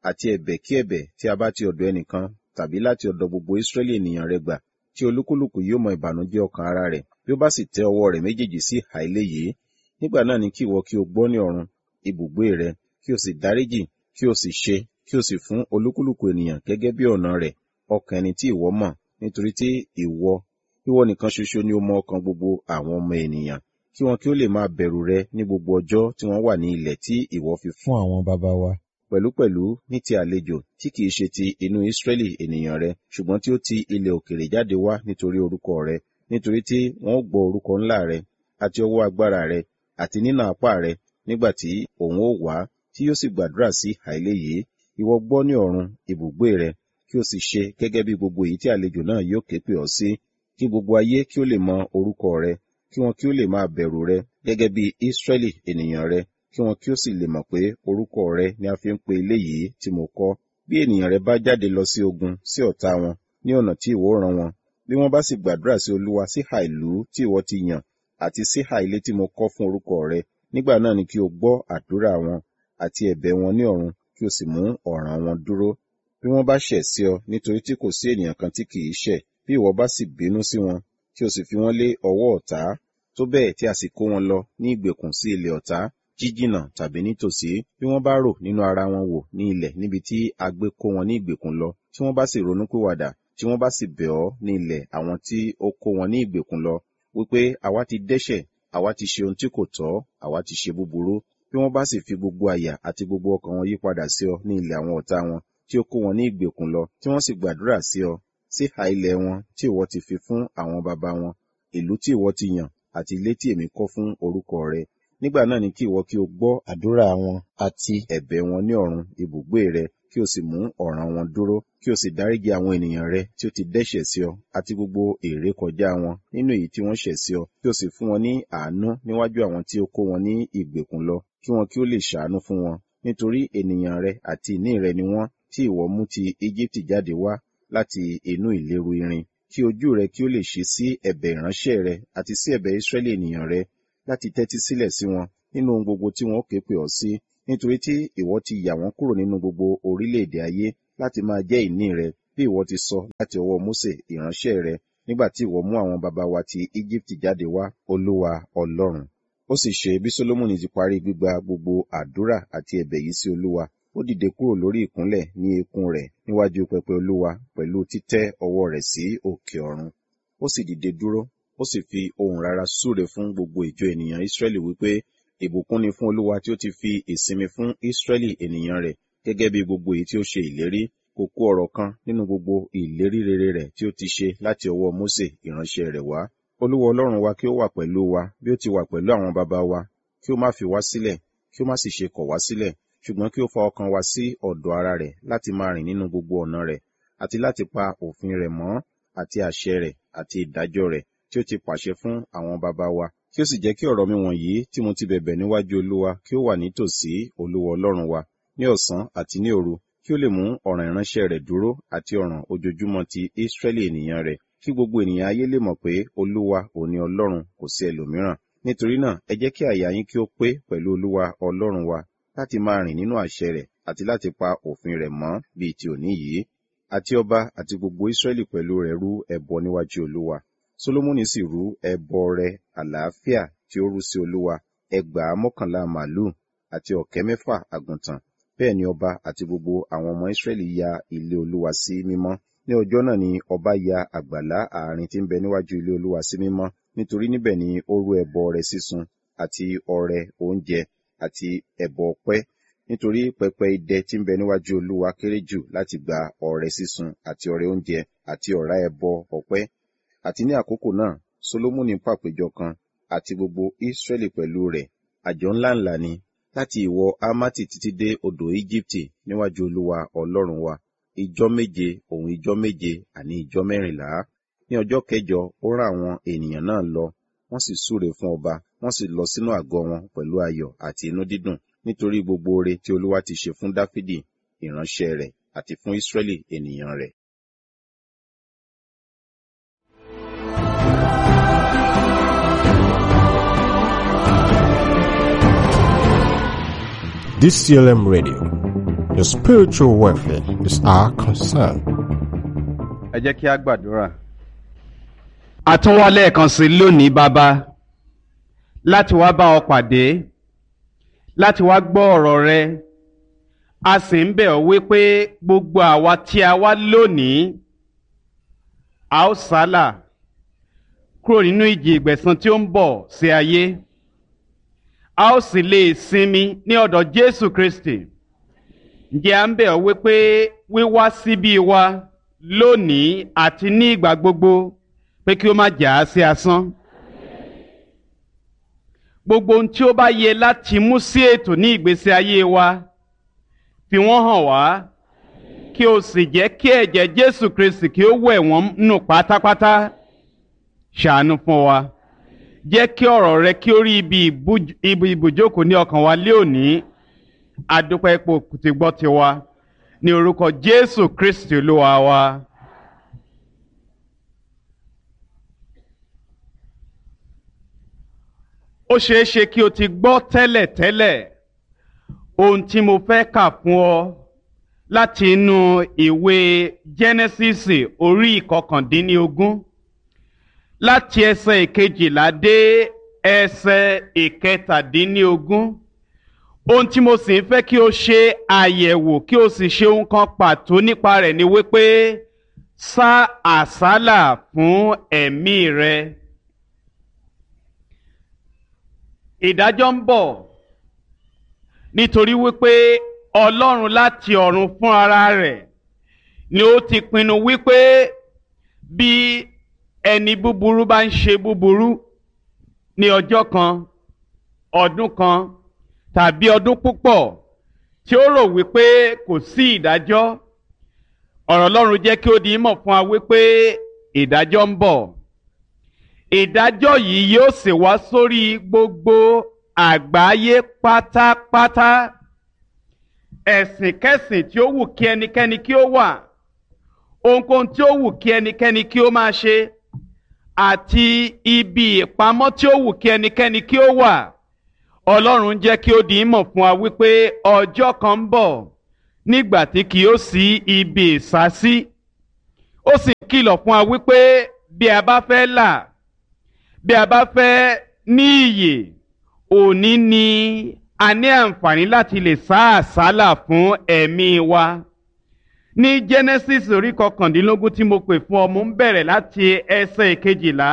àti ẹ̀bẹ̀ kí ẹ̀bẹ̀ tí a bá ti ọ̀dọ̀ ẹnìkan tàbí láti ọ̀dọ̀ gbogbo Ísírẹ́lì ènìyàn rẹ gbà, tí olúkúlùkù yóò mọ ìbànújẹ́ ọkàn ara rẹ̀, bí ó bá sì tẹ ọwọ́ rẹ̀ méjèèjì sí ìhà ilé yìí, nígbà náà ni kí ìwọ kí o gbọ́ ní ọ̀run ibùgbé rẹ, kí o sì dáríjì, kí o sì ṣe, kí o sì fún olúkúlùkù ènìyàn gẹ́gẹ́ bí ọ̀nà rẹ̀, ọkàn ẹni tí ìwọ mọ̀, nítorí tí ìwọ nìkan ṣoṣo ni ó mọ ọkàn gbogbo àwọn ọmọ ènìyàn, kí wọn kí ó lè máa bẹ̀rù rẹ ní gbogbo ọjọ́ tí wọ́n wà ní ilẹ̀ tí ìwọ fi fún àwọn baba wa. Pẹ̀lúpẹ̀lú ní ti àlejò tí kìí ṣe ti inú Ísírẹ́lì ènìyàn rẹ, ṣùgbọ́n tí ó ti ilẹ̀ òkèèrè jáde wá nítorí orúkọ rẹ, nítorí tí wọ́n ó gbọ́ orúkọ ńlá rẹ, àti ọwọ́ agbára rẹ, àti nínà apá rẹ, nígbà tí òun ó wá, tí yóò sì gbàdúrà sí ìhà ilé yìí. Ìwọ gbọ́ ní ọ̀run ibùgbé rẹ, kí o sì ṣe gẹ́gẹ́ bí gbogbo èyí tí àlejò náà yóò ké pè ọ́ sí, kí gbogbo ayé kí ó lè mọ orúkọ rẹ, kí wọn kí ó lè máa bẹ̀rù rẹ gẹ́gẹ́ bí Ísírẹ́lì ènìyàn rẹ, kí wọn kí ó sì lè mọ̀ pé orúkọ rẹ ni a fi ń pe ilé yìí tí mo kọ́. Bí ènìyàn rẹ bá jáde lọ sí ogun sí ọ̀tá wọn ní ọ̀nà tí ìwọ rán wọn, bí wọ́n bá sì gbàdúrà sí Olúwa síhà ìlú tí ìwọ ti yàn, àti síhà ilé tí mo kọ́ fún orúkọ rẹ, nígbà náà ni kí o gbọ́ àdúrà wọn àti ẹ̀bẹ̀ wọn ní ọ̀run, kí o sì mú ọ̀ràn wọn dúró. Bí wọ́n bá ṣẹ̀ sí ọ, nítorí tí kò sí ènìyàn kan tí kìí ṣẹ̀, bí ìwọ bá sì bínú sí wọn, kí o sì fi wọ́n lé ọwọ́ ọ̀tá, tó bẹ́ẹ̀ tí a sì kó wọn lọ ní ìgbèkùn sí ilẹ̀ ọ̀tá, jíjìnà tàbí nítòsí, bí wọ́n bá rò nínú ara wọn wò ní ilẹ̀ níbi tí a gbé kó wọn ní ìgbèkùn lọ, tí wọ́n bá sì ronúpìwàdà, tí wọ́n bá sì bẹ̀ ọ́ ní ilẹ̀ àwọn tí ó kó wọn ní ìgbèkùn lọ, wípé àwa ti dẹ́ṣẹ̀, àwa ti ṣe ohun tí kò tọ́, àwa ti ṣe búburú, bí wọ́n bá sì fi gbogbo àyà àti gbogbo ọkàn wọn yí padà sí ọ ní ilẹ̀ àwọn ọ̀tá wọn tí ó kó wọn ní ìgbèkùn lọ, tí wọ́n sì gbàdúrà sí ọ síhà ilẹ̀ wọn tí ìwọ ti fi fún àwọn baba wọn, ìlú tí ìwọ ti yàn, àti ilé tí èmi kọ́ fún orúkọ rẹ. Nígbà náà ni kí ìwọ kí o gbọ́ àdúrà wọn àti ẹ̀bẹ̀ wọn ní ọ̀run ibùgbé rẹ, kí o sì mú ọ̀ràn wọn dúró, kí o sì dáríjì àwọn ènìyàn rẹ tí ó ti dẹ́ṣẹ̀ sí ọ, àti gbogbo ìrékọjá wọn nínú èyí tí wọ́n ṣẹ̀ sí ọ, kí o sì fún wọn ní àánú níwájú àwọn tí ó kó wọn ní ìgbèkùn lọ, kí wọn kí ó lè ṣàánú fún wọn, nítorí ènìyàn rẹ àti ìní rẹ ni wọ́n, tí ìwọ mú ti Íjíbítì jáde wá láti inú ìléru irin. Kí ojú rẹ kí ó lè ṣí sí ẹ̀bẹ̀ ìránṣẹ́ rẹ àti sí ẹ̀bẹ̀ Ísírẹ́lì ènìyàn rẹ, láti tẹ́tí sílẹ̀ sí wọn nínú ohun gbogbo tí wọn ó ké pè ọ́ sí, nítorí tí ìwọ ti yà wọ́n kúrò nínú gbogbo orílẹ̀-èdè ayé láti máa jẹ́ ìní rẹ, bí ìwọ ti sọ láti ọwọ́ Mósè ìránṣẹ́ rẹ, nígbà tí ìwọ mú àwọn baba wa ti Íjíbítì jáde wá, Olúwa Ọlọ́run. Ó sì ṣe bí Sólómọ́nì ti parí gbígba gbogbo àdúrà àti ẹ̀bẹ̀ yìí sí Olúwa, ó dìde kúrò lórí ìkúnlẹ̀ ní eékún rẹ̀ níwájú pẹpẹ Olúwa pẹ̀lú títẹ́ ọwọ́ rẹ̀ sí òkè ọ̀run. Ó sì dìde dúró, ó sì fi ohùn rara súre fún gbogbo ìjọ ènìyàn Ísírẹ́lì wípé, ìbùkún ni fún Olúwa tí ó ti fi ìsinmi fún Ísírẹ́lì ènìyàn rẹ̀, gẹ́gẹ́ bí gbogbo èyí tí ó ṣe ìlérí. Kò kù ọ̀rọ̀ kan nínú gbogbo ìlérí rere rẹ̀ tí ó ti ṣe láti ọwọ́ Mósè ìránṣẹ́ rẹ̀ wá. Olúwa Ọlọ́run wa kí ó wà pẹ̀lú wa bí ó ti wà pẹ̀lú àwọn baba wa, kí ó má fi wá sílẹ̀, kí ó má sì ṣe kọ̀ wá sílẹ̀, ṣùgbọ́n kí ó fa ọkàn wa sí ọ̀dọ̀ ara rẹ̀ láti máa rìn nínú gbogbo ọ̀nà rẹ̀, àti láti pa òfin rẹ̀ mọ́, àti àṣẹ rẹ̀ àti ìdájọ́ rẹ̀ tí ó ti pàṣẹ fún àwọn baba wa. Kí ó sì jẹ́ kí ọ̀rọ̀ mi wọ̀nyí tí mo ti bẹ̀bẹ̀ níwájú Olúwa kí ó wà nítòsí Olúwa Ọlọ́run wa ní ọ̀sán àti ní òru, kí ó lè mú ọ̀ràn ìránṣẹ́ rẹ̀ dúró àti ọ̀ràn ojoojúmọ́ ti Ísírẹ́lì ènìyàn rẹ̀, kí gbogbo ènìyàn ayé lè mọ̀ pé Olúwa òní Ọlọ́run, kò sí ẹlòmíràn. Nítorí náà ẹ jẹ́ kí àyà yín kí ó pé pẹ̀lú Olúwa Ọlọ́run wa, láti máa rìn nínú àṣẹ rẹ̀ àti láti pa òfin rẹ̀ mọ́ bíi ti òní yìí. Àti ọba àti gbogbo Ísírẹ́lì pẹ̀lú rẹ̀ rú ẹbọ níwájú Olúwa. Sólómọ́nì sì rú ẹbọ rẹ̀ àlàáfíà tí ó rú sí Olúwa 11,000 màlúù àti 600 àgùntàn. Bẹ́ẹ̀ ni ọba àti gbogbo àwọn ọmọ Ísírẹ́lì ya ilé Olúwa sí mímọ́. Ní ọjọ́ náà ni ọba ya àgbàlá àárín tí ń bẹ níwájú ilé Olúwa sí mímọ́, nítorí níbẹ̀ ni ó rú ẹbọ ọrẹ sísun àti ọrẹ oúnjẹ àti ẹbọ ọpẹ́, nítorí pẹpẹ idẹ tí ń bẹ níwájú Olúwa kéré jù láti gba ọrẹ sísun àti ọrẹ oúnjẹ àti ọ̀rá ẹbọ ọpẹ́. Àti ní àkókò náà Sólómọ́nì pàpéjọ kan àti gbogbo Ísírẹ́lì pẹ̀lú rẹ̀, àjọ ńláńlá ni, láti ìwọ̀ Hámátì títí dé odò Íjíbítì níwájú Olúwa Ọlọ́run wa, ìjọ 7 òun ìjọ 7 àní ìjọ 14. Ní ọjọ́ kẹjọ ó rán àwọn ènìyàn náà lọ, wọ́n sì súre fún ọba, wọ́n sì lọ sínú àgọ́ wọn pẹ̀lú ayọ̀ àti inú dídùn, nítorí gbogbo oore tí Olúwa ti ṣe fún Dáfídì ìránṣẹ́ rẹ̀ àti fún Ísírẹ́lì ènìyàn rẹ̀.
DCLM Radio. Your spiritual welfare is our concern.
Ẹ jẹ́ kí a gbàdúrà.
A tún wá lẹ́ẹ̀kan sí lónìí bàbá láti wá bá ọ pàdé láti wá gbọ́ ọ̀rọ̀ rẹ a sì ń bẹ̀ ọ́ wípé gbogbo àwa tí a wá lónìí a ó sálà kúrò nínú ìjì ìgbẹ̀san tí ó ń bọ̀ sí ayé a ó sì lè sinmi ní ọ̀dọ̀ Jésù Kristi. Ǹjẹ́ à ń bẹ̀ ọ́ wípé wíwá síbí wa lónìí àti ní ìgbà gbogbo pé kí ó má jà á sí asán. Gbogbo ohun tí ó bá yẹ láti mú sí ètò ní ìgbésí ayé wa fi wọ́n hàn wá kí o sì jẹ́ kí ẹ̀jẹ̀ Jésù Kristi kí ó wẹ̀ wọ́n nù pátápátá. Ṣàánú fún wa. Jẹ́ kí ọ̀rọ̀ rẹ kí ó rí ibi ibùjókòó ní ọkàn wa lé òní. Adúpẹ́ ipò tí gbọ́ tiwa ní orúkọ Jésù Kristi Olúwa wa. Ó ṣeé ṣe kí o ti gbọ́ tẹ́lẹ̀tẹ́lẹ̀ ohun tí mo fẹ́ kà fún ọ láti inú ìwé Jẹ́nẹ́sísì orí ìkọkàndínlógún láti ẹsẹ̀ ìkejìlá dé ẹsẹ̀ ìkẹtàdínlógún. Ohun tí mo sì ń fẹ́ kí o ṣe àyẹ̀wò kí o sì ṣe ohun kan pàtó nípa rẹ̀ ni wípé sá àsálà fún ẹ̀mí rẹ. Ìdájọ́ ń bọ̀ nítorí wípé Ọlọ́run láti ọ̀run fún ara rẹ̀ ni ó ti pinnu wípé bí ẹni búburú bá ń ṣe búburú ní ọjọ́ kan, ọdún kan tàbí ọdún púpọ̀ tí ó rò wípé kò sí ìdájọ́, ọ̀rọ̀ Ọlọ́run jẹ́ kí ó di mọ̀ fún wa wípé ìdájọ́ ń bọ̀. Ìdájọ́ yìí yóò sì wá sórí gbogbo àgbáyé pátápátá. Ẹ̀sìnkẹ́sìn tí ó wù kí ẹnikẹ́ni kí ó wà, ohunkóhun tí ó wù kí ẹnikẹ́ni kí ó máa ṣe, àti ibi ìpamọ́ tí ó wù kí ẹnikẹ́ni kí ó wà. Ọlọ́run jẹ́ kí ó di mọ̀ fún wa wípé ọjọ́ kan ń bọ̀ nígbà tí kì yóò sí ibi ìsásí. Ó sì kìlọ̀ fún wa wípé bí a bá fẹ́ là, bí a bá fẹ́ ní ìyè, òní ni a ní àǹfààní láti lè sá àsálà fún ẹ̀mí wa. Ní Genesis orí kọkàndínlógún tí mo pè fún ọ, mo ń bẹ̀rẹ̀ láti ẹsẹ̀ ìkejìlá.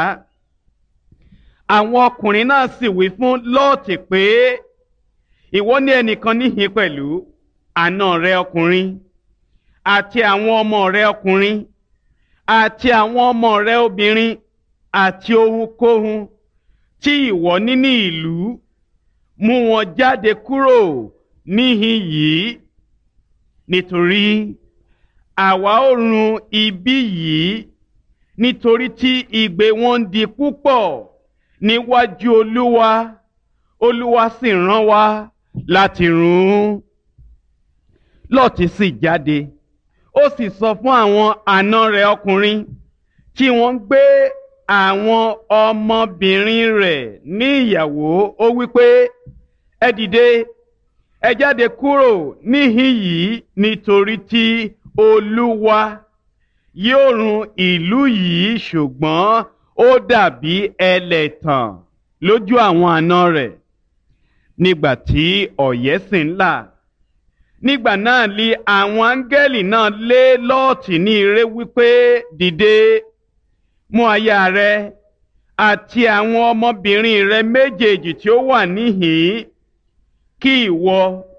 Àwọn ọkùnrin náà sì wí fún Lọ́ọ̀tì pé ìwọ ní ẹnìkan níhìn pẹ̀lú àna rẹ ọkùnrin àti àwọn ọmọ rẹ ọkùnrin àti àwọn ọmọ rẹ obìnrin àti ohunkóhun tí ìwọ ní ní ìlú, mú wọn jáde kúrò níhìn yìí, nítorí àwa ó run ibi yìí, nítorí tí igbe wọn ń di púpọ̀ níwájú Olúwa, Olúwa sì rán wa láti run. Lọ́ọ̀tì sì jáde, ó sì sọ fún àwọn àna rẹ̀ ọkùnrin tí wọ́n ń gbé àwọn ọmọbìnrin rẹ̀ ní ìyàwó, ó wípé ẹ dìde, ẹ jáde kúrò níhìn yìí, nítorí tí Olúwa yóò run ìlú yìí, ṣùgbọ́n ó dàbí ẹlẹ́tàn lójú àwọn àna rẹ̀. Nígbà tí ọ̀yẹ́ sì ń là, nígbà náà li àwọn áńgẹ́lì náà lé Lọ́ọ̀tì ní ire wípé dìde, mú aya rẹ àti àwọn ọmọbìnrin rẹ méjèèjì tí ó wà níhìn-ín, kí ìwọ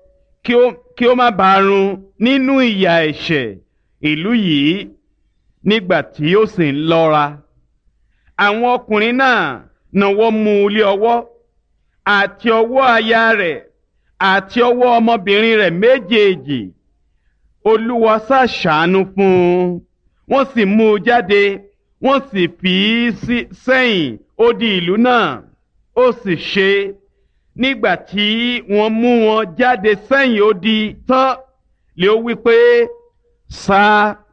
kí ó má bàa run nínú ìyà ẹ̀ṣẹ̀ ìlú yìí. Nígbà tí ó sì ń lọ́ra, àwọn ọkùnrin náà nawọ́ mú u lé ọwọ́ àti ọwọ́ aya rẹ̀ àti ọwọ́ ọmọbìnrin rẹ̀ méjèèjì. Olúwa sá ṣàánú fún un, wọ́n sì mú u jáde, wọ́n sì fi í sẹ́yìn odi ìlú náà. Ó sì ṣe nígbà tí wọ́n mú wọn jáde sẹ́yìn odi tán, lé ó wí pé sá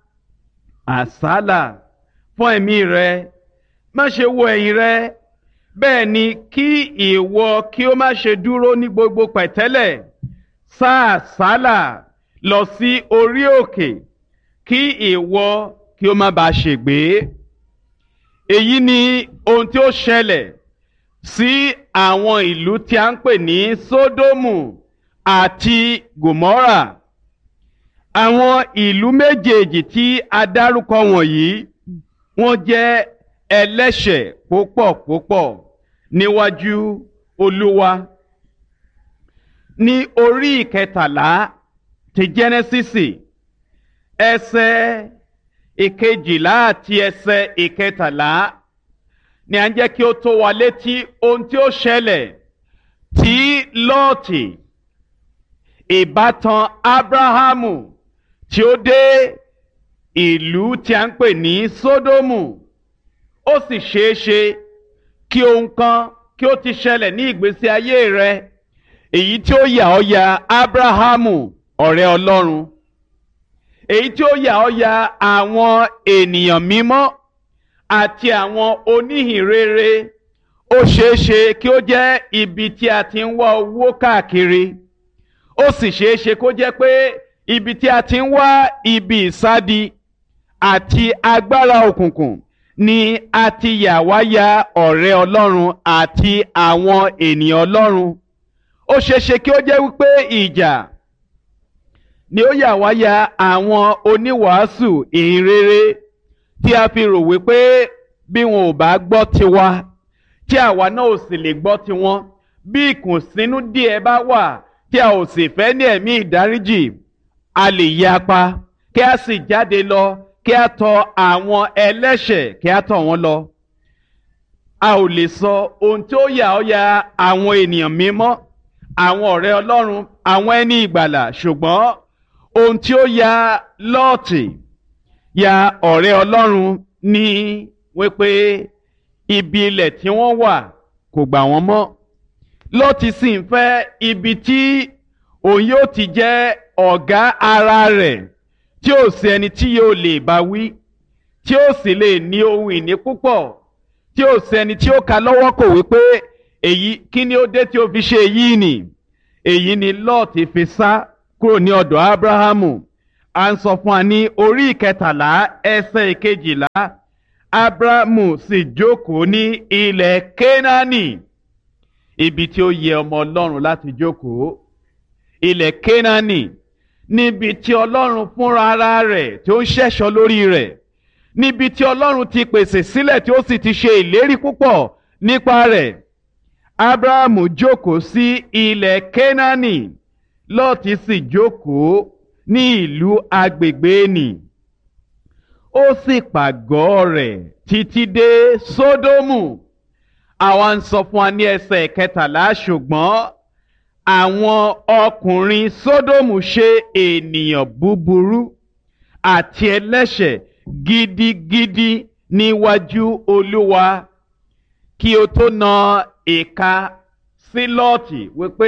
àsálà fún ẹ̀mí rẹ, má ṣe wo ẹ̀yìn rẹ, bẹ́ẹ̀ ni kí ìwọ kí ó má ṣe dúró ní gbogbo pẹ̀tẹ́lẹ̀. Sá àsálà
lọ sí orí òkè kí ìwọ kí o má bàa ṣègbé. Èyí ni ohun tí ó ṣẹlẹ̀ sí àwọn ìlú tí a ń pè ní Sódómù àti Gòmórà. Àwọn ìlú méjèèjì tí a dárúkọ wọ̀nyí wọ́n jẹ́ ẹlẹ́ṣẹ̀ púpọ̀ púpọ̀ níwájú Olúwa. Ní orí ìkẹtàlá ti Jẹ́nẹ́sísì ẹsẹ̀ ìkejìlá àti ẹsẹ̀ ìkẹtàlá ni à ń jẹ́ kí ó tó wa létí ohun tí ó ṣẹlẹ̀ tí Lọ́ọ̀tì ìbátan Ábúráhámù tí ó dé ìlú tí a ń pè ní Sódómù. Ó sì ṣeé ṣe kí ohun kan kí ó ti ṣẹlẹ̀ ní ìgbésí ayé rẹ èyí tí ó yà ọ́ ya Ábúráhámù ọ̀rẹ́ Ọlọ́run, èyí tí ó yà ọ́ ya àwọn ènìyàn mímọ́ àti àwọn oníhìnrere. Ó ṣeé ṣe kí ó jẹ́ ibi tí a ti ń wá owó káàkiri. Ó sì ṣeé ṣe kó jẹ́ pé ibi tí a ti ń wá ibi ìsádi àti agbára òkùnkùn ni a ti yà wá ya ọ̀rẹ́ Ọlọ́run àti àwọn ènìyàn Ọlọ́run. Ó ṣeé ṣe kí ó jẹ́ wípé ìjà ni ó yà wá ya àwọn oníwàásù ìhìnrere tí a fi rò wípé bí wọn ò bá gbọ́ tiwa tí àwa náà ò sì lè gbọ́ tiwọn, bí ìkùnsínú díẹ̀ bá wà tí a ò sì fẹ́ ní ẹ̀mí ìdáríjì, a lè yapa kí a sì jáde lọ kí a tọ̀ àwọn ẹlẹ́ṣẹ̀ kí a tọ̀ wọ́n lọ. A ò lè sọ ohun tí ó yà ọ́ ya àwọn ènìyàn mímọ́, àwọn ọ̀rẹ́ Ọlọ́run, àwọn ẹni ìgbàlà, ṣùgbọ́n ohun tí ó ya Lọ́ọ̀tì ya ọ̀rẹ́ Ọlọ́run ní wípé ibi ilẹ̀ tí wọ́n wà kò gbà wọ́n mọ́. Lọ́ọ̀tì sì ń fẹ́ ibi tí òun yóò ti jẹ́ ọ̀gá ara rẹ̀, tí ó sì ẹni tí yóò lè bá wí, tí ó sì lè ní ohun ìní púpọ̀, tí ó sì ẹni tí ó ka lọ́wọ́ kò wípé èyí kí ni ó dé tí ó fi ṣe èyí nì. Èyí ni Lọ́ọ̀tì fi sá kúrò ní ọ̀dọ̀ Ábúráhámù. À ń sọ fún wa ní orí ìkẹtàlá ẹsẹ̀ ìkejìlá. Ábúráhámù sì jókòó ní ilẹ̀ Kénáánì, ibi tí ó yẹ ọmọ Ọlọ́run láti jókòó. Ilẹ̀ Kénáánì níbi tí Ọlọ́run fúnra ara rẹ̀ tí ó ń ṣẹ̀ṣọ́ lórí rẹ̀, níbi tí Ọlọ́run ti pèsè sílẹ̀ tí ó sì ti ṣe ìlérí púpọ̀ nípa rẹ̀. Ábúráhámù jókòó sí ilẹ̀ Kénáánì, Lọ́ọ̀tì sì jókòó ní ìlú agbègbè nì. Ó sì pàgọ́ rẹ̀ títí dé Sódómù. Àwa ń sọ fún wa ní ẹsẹ̀ kẹtàlá, ṣùgbọ́n àwọn ọkùnrin Sódómù ṣe ènìyàn búburú àti ẹlẹ́ṣẹ̀ gidigidi níwájú Olúwa. Kí o tó na ìka sí Lọ́ọ̀tì wípé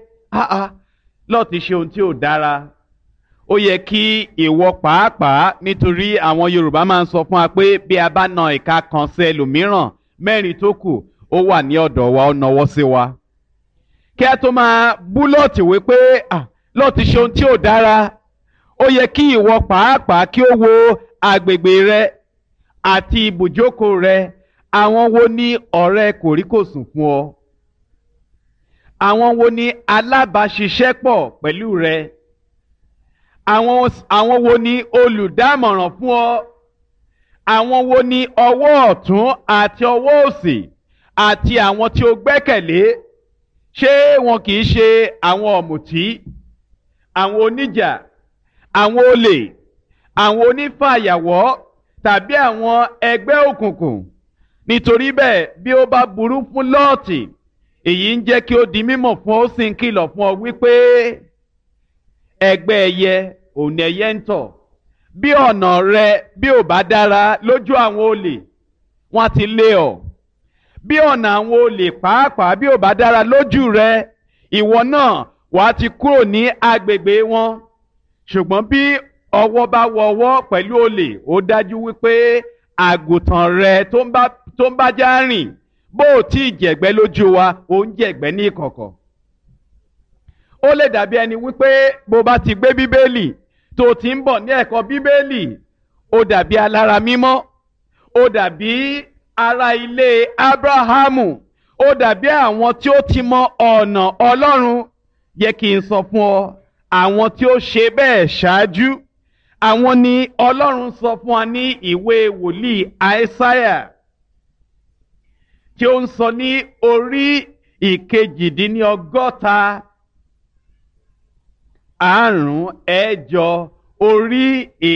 Lọ́ọ̀tì ṣe ohun tí ò dára, ó yẹ kí ìwọ pàápàá, nítorí àwọn Yorùbá máa ń sọ fún wa pé bí a bá na ìka kan sí ẹlòmíràn, mẹ́rin tó kù ó wà ní ọ̀dọ̀ wa, ó nawọ́ sí wa. Kí a tó máa bú Lọ́ọ̀tì wípé Lọ́ọ̀tì ṣe ohun tí ò dára, ó yẹ kí ìwọ pàápàá kí ó wo agbègbè rẹ àti ibùjókòó rẹ. Àwọn wo ni ọ̀rẹ́ kòríkòsùn fún ọ? Àwọn wo ni alábàáṣiṣẹ́pọ̀ pẹ̀lú rẹ? Àwọn wo ni olùdámọ̀ràn fún ọ? Àwọn wo ni ọwọ́ ọ̀tún àti ọwọ́ òsì àti àwọn tí o gbẹ́kẹ̀lé? Ṣé wọn kì í ṣe àwọn ọ̀mùtí, àwọn oníjà, àwọn olè, àwọn onífàyàwọ́ tàbí àwọn ẹgbẹ́ òkùnkùn? Nítorí bẹ́ẹ̀, bí ó bá burú fún Lọ́ọ̀tì, èyí ń jẹ́ kí ó di mímọ̀ fún ọ, ó sì ń kìlọ̀ fún ọ wípé ẹgbẹ́ ẹyẹ òun ẹyẹ ń tọ̀. Bí ọ̀nà rẹ bí ò bá dára lójú àwọn olè, wọ́n ti lé ọ. Bí ọ̀nà àwọn olè pàápàá bí ò bá dára lójú rẹ, ìwọ náà wàá ti kúrò ní agbègbè wọn. Ṣùgbọ́n bí ọwọ́ bá wọ ọwọ́ pẹ̀lú olè, ó dájú wípé àgùntàn rẹ tó ń bá já rìn, bó o tí ì jẹ̀gbẹ́ lójú wa, ó ń jẹ̀gbẹ́ ní ìkọ̀kọ̀. ó lè dàbí ẹni wípé bó bá ti gbé bíbélì tó ti ń bọ̀ ní ẹ̀kọ́ bíbélì ó dàbí alára mímọ́, ó dàbí ará ilé Ábúráhámù, ó dàbí àwọn tí ó ti mọ ọ̀nà Ọlọ́run. Yẹ kí n sọ fún ọ, àwọn tí ó ṣe bẹ́ẹ̀ ṣáájú, àwọn ni Ọlọ́run sọ fún wa ní ìwé wòlíì Àìsáyà tí ó ń sọ ní orí ìkejìdínlọ́gọ́ta àrún ẹ̀jọ orí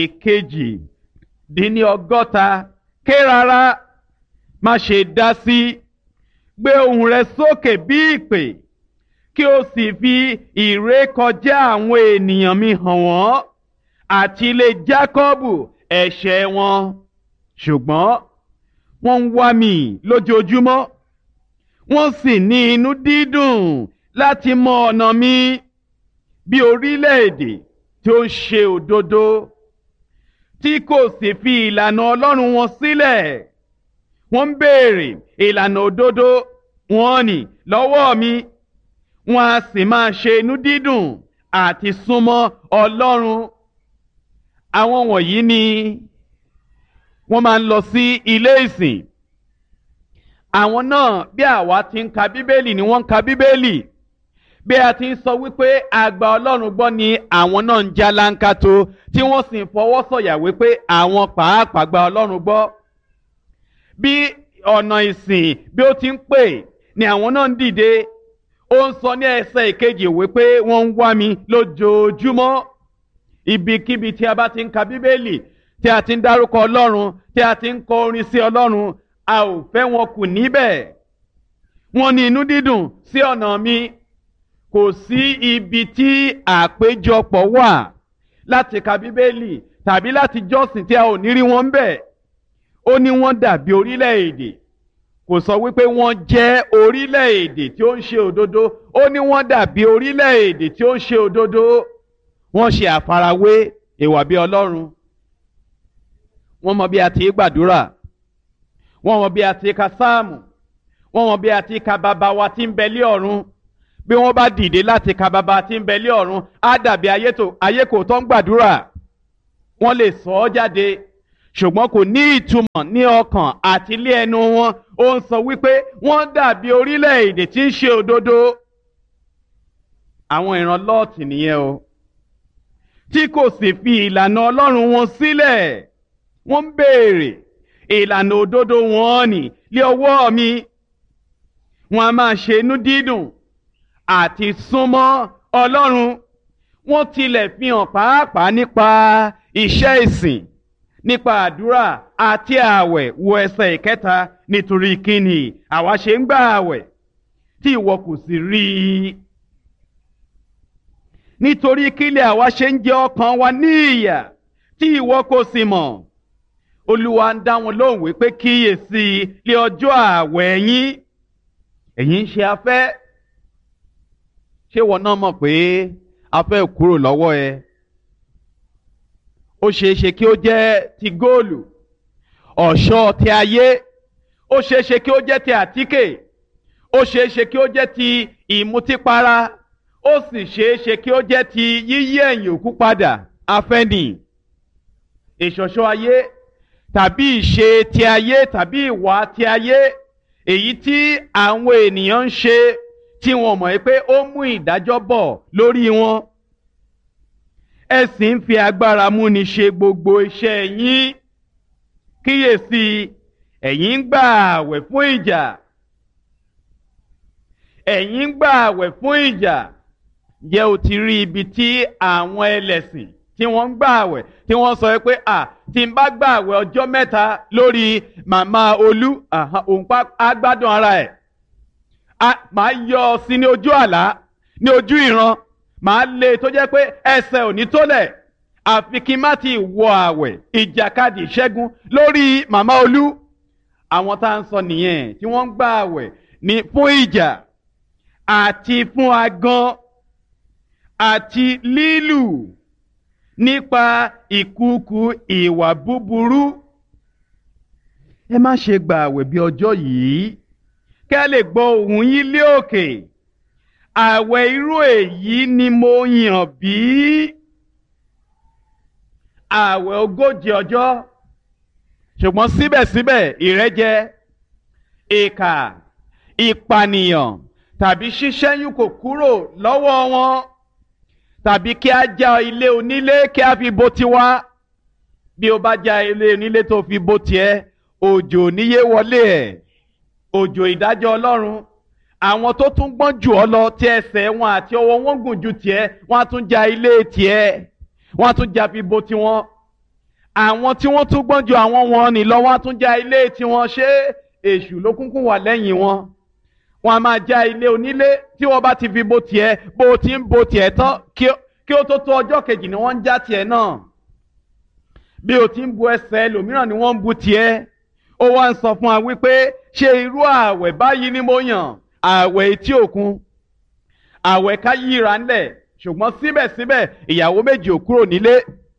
ìkejìdínlọ́gọ́ta. Ké rárá, má ṣe dá sí, gbé ohùn rẹ sókè bí ìpè, kí o sì fi ìrékọjá àwọn ènìyàn mi hàn wọ́n àti ilé Jákọ́bù ẹ̀ṣẹ̀ wọn. Ṣùgbọ́n wọ́n ń wá mi lójoojúmọ́, wọ́n sì ní inú dídùn láti mọ ọ̀nà mi, bí orílẹ̀-èdè tí ó ń ṣe òdodo, tí kò sì fi ìlànà Ọlọ́run wọn sílẹ̀. Wọ́n ń béèrè ìlànà òdodo wọn nì lọ́wọ́ mi, wọn a sì máa ṣe inú dídùn àti súnmọ́ Ọlọ́run. Àwọn wọ̀nyí ni wọ́n máa ń lọ sí ilé ìsìn. Àwọn náà bí àwa ti ń ka Bíbélì ni wọ́n ń ka Bíbélì. Bí a ti ń sọ wípé a gba Ọlọ́run gbọ́ ni àwọn náà ń já láńkátó tí wọ́n sì ń fọwọ́ sọ̀yà wípé àwọn pàápàá gba Ọlọ́run gbọ́. Bí ọ̀nà ìsìn bí ó ti ń pè ni àwọn náà ń dìde. Ó ń sọ ní ẹsẹ̀ ìkejì wípé wọ́n ń wá mi lójoojúmọ́. Ibikíbi tí a bá ti ń ka Bíbélì, tí a ti ń dárúkọ Ọlọ́run, tí a ti ń kọ orin sí Ọlọ́run, a ò fẹ́ wọn kù níbẹ̀. Wọ́n ní inú dídùn sí ọ̀nà mi. Kò sí ibi tí àpéjọpọ̀ wà láti ka Bíbélì tàbí láti jọ́sìn tí a ò ní rí wọn ń bẹ̀. Ó ní wọ́n dàbí orílẹ̀-èdè. Kò sọ wípé wọ́n jẹ́ orílẹ̀-èdè tí ó ń ṣe òdodo. Ó ní wọ́n dàbí orílẹ̀-èdè tí ó ń ṣe òdodo. Wọ́n ṣe àfarawé ìwà bí Ọlọ́run. Wọ́n mọ bí a ti gbàdúrà. Wọ́n mọ bí a ti ka sáàmù. Wọ́n mọ bí a ti ka bàbá wa tí ń bẹ lé ọ̀run. Bí wọ́n bá dìde láti ka bàbá tí ń bẹ lé ọ̀run, á dàbí ayé kò tó ń gbàdúrà. Wọ́n lè sọ ọ́ jáde, ṣùgbọ́n kò ní ìtumọ̀ ní ọkàn àti ilé ẹnu wọn. Ó ń sọ wípé wọ́n dàbí orílẹ̀-èdè tí ń ṣe òdodo. Àwọn ìran Lọ́ọ̀tì nìyẹn o, tí kò sì fi ìlànà Ọlọ́run wọn sílẹ̀. Wọ́n ń béèrè ìlànà òdodo wọn nì lé ọwọ́ mi. Wọ́n a máa ṣe inú dídùn àti súnmọ́ Ọlọ́run. Wọ́n tilẹ̀ fi hàn pàápàá nípa iṣẹ́ ìsìn, nípa àdúrà àti ààwẹ̀. Wo ẹsẹ̀ ìkẹta, nítorí kíni àwa ṣe ń gbà ààwẹ̀ tí ìwọ kò sì rí i? Nítorí kílẹ̀ àwa ṣe ń jẹ ọkàn wa ní ìyà tí ìwọ kò sì mọ̀. Olúwa ń dá wọn lóhùn wípé kíyèsí lé ọjọ́ ààwẹ̀ yín, ẹ̀yin ń ṣe afẹ́. Ṣé wọn náà mọ̀ pé afẹ́ kúrò lọ́wọ́ ẹ? Ó ṣeé ṣe kí ó jẹ́ ti góòlù, ọ̀ṣọ́ ti ayé. Ó ṣeé ṣe kí ó jẹ́ ti àtíkè. Ó ṣeé ṣe kí ó jẹ́ ti ìmutípara. Ó sì ṣeé ṣe kí ó jẹ́ ti yíyí ẹ̀yìn òkú padà. Afẹ́ nì. Ìṣọ̀ṣọ́ ayé tàbí ìṣe ti ayé tàbí ìwà ti ayé, èyí tí àwọn ènìyàn ń ṣe tí wọn mọ̀ pé ó mú ìdájọ́ bọ̀ lórí wọn. Ẹ sì ń fi agbára múni ṣe gbogbo iṣẹ́ yín. Kíyèsí, ẹ̀yin ń gbà àwẹ̀ fún ìjà. Ẹ̀yin ń gbà àwẹ̀ fún ìjà. Ǹjẹ́ o ti rí ibi tí àwọn ẹlẹ́sìn tí wọ́n ń gbà àwẹ̀ tí wọ́n sọ pé tí n bá gbà àwẹ̀ ọjọ́ mẹ́ta lórí màmá Olú, òun pa agbádùn ara ẹ̀. Màá yọ ọ sí ní ojú àlá, ní ojú ìran. Màá lé tó jẹ́ pé ẹsẹ̀ ò ní tólẹ̀. Àfi kí n má ti wọ àwẹ̀ ìjàkadì ìṣẹ́gun lórí màmá Olú. Àwọn tá à ń sọ nìyẹn tí wọ́n ń gbà àwẹ̀ ní fún ìjà àti fún agán àti lílù nípa ìkúùkù ìwà búburú. Ẹ má ṣe gbà àwẹ̀ bí ọjọ́ yìí, kẹ́ lè gbọ́ ohùn yín lé òkè àwẹ̀ irú èyí ni mo yàn bí àwẹ̀ 40 ọjọ́ ṣùgbọ́n síbẹ̀síbẹ̀ ìrẹ́jẹ ìkà ìpànìyàn tàbí ṣíṣẹ́yún kò kúrò lọ́wọ́ wọn tàbí kí a já ilé onílé kí a fi bò tiwa bí o bá já ilé onílé tó fi bò tiẹ̀ òjò níyé wọlé ẹ̀ òjò ìdájọ́ Ọlọ́run àwọn tó tún gbọ́n jù ọ́ lọ tí ẹsẹ̀ wọn àti ọwọ́ wọn gùn ju tiẹ̀ wọ́n á tún já ilé tiẹ̀ wọ́n á tún já fi bò tiwọn àwọn tí wọ́n tún gbọ́n ju àwọn wọn ní lọ wọ́n á tún já ilé tiwọn ṣé èṣù ló kúnkún wà lẹ́yìn wọn wọ́n á máa já ilé onílé tí wọ́n bá ti fi bò tiẹ̀ bó o ti ń bò tiẹ̀ tán kí ó tó tó ọjọ́ kejì ni wọ́n ń já tiẹ̀ náà bí o ti ń bu ẹsẹ̀ ẹlòmíràn ni wọ́n ń bu tiẹ̀ ó wá ń sọ fún wa wípé ṣé irú ààwẹ̀ báyìí ni mo yàn ààwẹ̀ etí òkun ààwẹ̀ ká yíra ńlẹ̀ ṣùgbọ́n síbẹ̀síbẹ̀ ìyàwó méjì ò kúrò nílé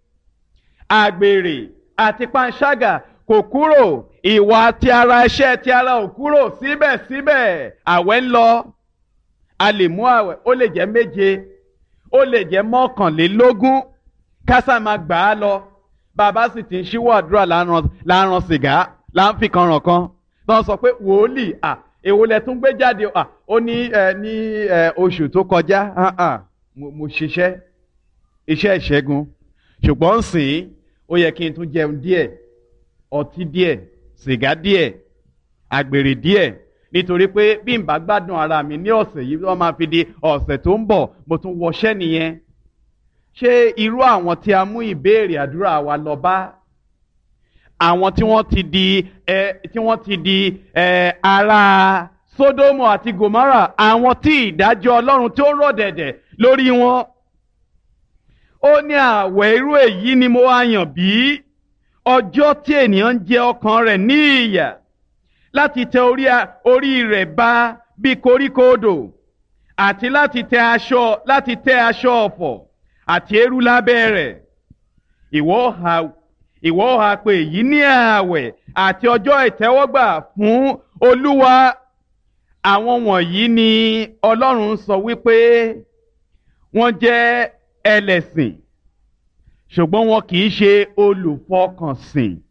àgbèrè àti panṣágà kò kúrò ìwà ti ara iṣẹ́ ti ara ò kúrò síbẹ̀síbẹ̀ ààwẹ̀ ń lọ a lè mú ààwẹ̀ ó lè jẹ́ 7 ó lè jẹ́ 21 kásá máa gbà á lọ bàbá sì ti ń ṣíwọ́ àdúrà láàrán sìgá láǹfìkanràn kan tó ń sọ pé wòlíì èwo lẹ tún gbé jáde ó ní ní oṣù tó kọjá mo ṣiṣẹ́ iṣẹ́ ìṣẹ́gun ṣùgbọ́n ń sìn ó yẹ kí n tún jẹun díẹ̀ ọtí díẹ̀ sìgá díẹ̀ àgbèrè díẹ̀ nítorí pé bí n bá gbádùn ara mi ní ọ̀sẹ̀ yìí wọ́n máa fi di ọ̀sẹ̀ tó ń bọ̀ mo tún wọṣẹ́ nìyẹn ṣé irú àwọn tí a mú ìbéèrè àdúrà wa lọ bá àwọn tí wọ́n ti di ará Sódómù àti Gòmárà àwọn tí ìdájọ́ Ọlọ́run tó rọ̀ dẹ̀dẹ̀ lórí wọn ó ní àwẹ̀ irú èyí ni mo wá yàn bí ọjọ́ tí ènìyàn ń jẹ ọkàn rẹ̀ ní ìyà láti tẹ orí rẹ̀ ba bí koríko odò àti láti tẹ aṣọ ọ̀fọ̀ àti eérú lábẹ́ rẹ̀ ìwọ ha pé èyí ní ààwẹ̀ àti ọjọ́ ìtẹ́wọ́gbà fún Olúwa àwọn wọ̀nyí ni Ọlọ́run sọ wípé wọ́n jẹ́ ẹlẹ́sìn ṣùgbọ́n wọn kì í ṣe olùfọkànsìn